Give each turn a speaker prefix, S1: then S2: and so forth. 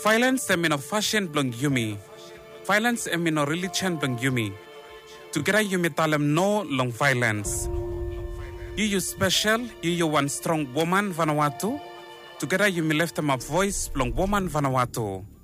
S1: Violence emino fashion blong yumi. Violence emino religion blong yumi. Together yumi talem no long violence. You special, you one strong woman Vanuatu. Together you me left them a voice blong woman Vanuatu.